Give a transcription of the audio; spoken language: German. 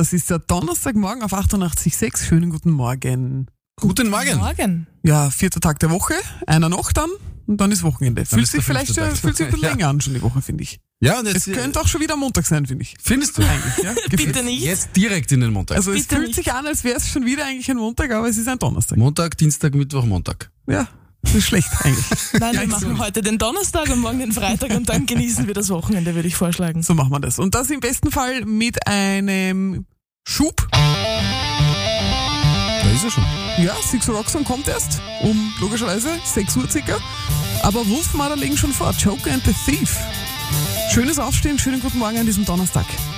Das ist der Donnerstagmorgen auf 88.6. Schönen guten Morgen. Guten Morgen. Ja, 4. Tag der Woche, einer noch dann und dann ist Wochenende. Fühlt sich der vielleicht fünfte Tag. fühlt sich ein bisschen länger an schon die Woche, finde ich. Ja, und Es jetzt könnte auch schon wieder Montag sein, finde ich. findest du Eigentlich, ja? Bitte nicht. jetzt direkt in den Montag. Also es Bitte fühlt nicht. sich an, als wäre es schon wieder eigentlich ein Montag, aber es ist ein Donnerstag. Montag, Dienstag, Mittwoch, Montag. Ja, das ist schlecht eigentlich. Nein, wir machen heute den Donnerstag und morgen den Freitag und dann genießen wir das Wochenende, würde ich vorschlagen. So machen wir das. Und das im besten Fall mit einem Schub. Da ist er schon. Ja, Six Roxon kommt erst um logischerweise 6 Uhr circa. Aber Wolfmother legen schon vor. Joker and the Thief. Schönes Aufstehen, schönen guten Morgen an diesem Donnerstag.